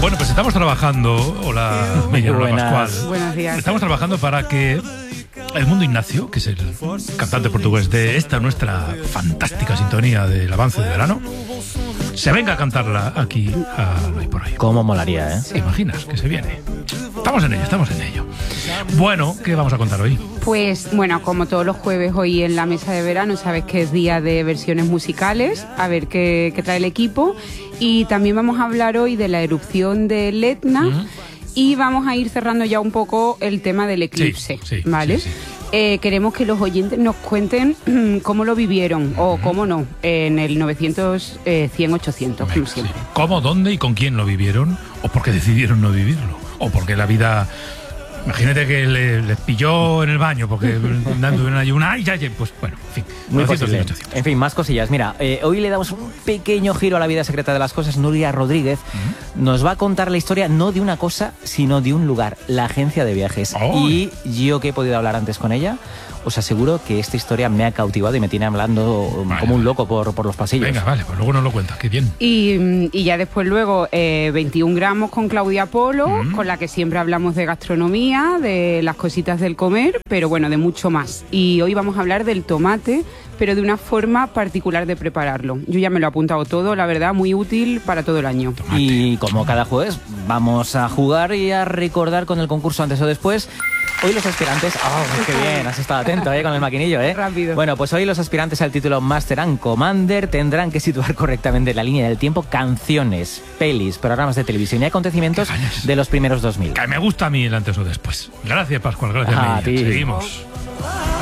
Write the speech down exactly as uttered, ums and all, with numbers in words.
Bueno, pues estamos trabajando. Hola, Miguel, hola, Pascual. Buenos días. Estamos trabajando para que Edmundo Ignacio, que es el cantante portugués de esta nuestra fantástica sintonía del avance de verano, se venga a cantarla aquí a Hoy por Hoy. ¿Cómo molaría, eh? ¿Te imaginas que se viene? Estamos en ello, estamos en ello. Bueno, ¿qué vamos a contar hoy? Pues bueno, como todos los jueves hoy en la mesa de verano, sabes que es día de versiones musicales, a ver qué, qué trae el equipo. Y también vamos a hablar hoy de la erupción del Etna. Uh-huh. Y vamos a ir cerrando ya un poco el tema del eclipse, sí, sí, ¿vale? Sí, sí. Eh, queremos que los oyentes nos cuenten cómo lo vivieron, uh-huh. o cómo no, en el novecientos, eh, cien, ochocientos, como siempre. Sí. ¿Cómo, dónde y con quién lo vivieron? ¿O por qué decidieron no vivirlo? ¿O porque la vida... Imagínate que les le pilló en el baño porque dando una ayuna, ay, ya, ya, pues bueno, en fin. Muy posible. En fin, más cosillas. Mira, eh, hoy le damos un pequeño giro a la vida secreta de las cosas. Nuria Rodríguez uh-huh. nos va a contar la historia no de una cosa, sino de un lugar, la agencia de viajes. Oh. Y yo que he podido hablar antes con ella, os aseguro que esta historia me ha cautivado y me tiene hablando vale, como un loco por, por los pasillos. Venga, vale, pues luego nos lo cuentas, qué bien. Y, y ya después luego eh, veintiún gramos con Claudia Polo, uh-huh. con la que siempre hablamos de gastronomía, de las cositas del comer, pero bueno, de mucho más. Y hoy vamos a hablar del tomate, pero de una forma particular de prepararlo. Yo ya me lo he apuntado todo, la verdad, muy útil para todo el año. Tomate. Y como cada jueves, vamos a jugar y a recordar con el concurso antes o después. Hoy los aspirantes... ¡Oh, qué bien! Has estado atento, ¿eh? Con el maquinillo, ¿eh? Rápido. Bueno, pues hoy los aspirantes al título Master and Commander tendrán que situar correctamente en la línea del tiempo canciones, pelis, programas de televisión y acontecimientos de los primeros dos mil. Que me gusta a mí el antes o después. Gracias, Pascual. Gracias, a ti. Seguimos.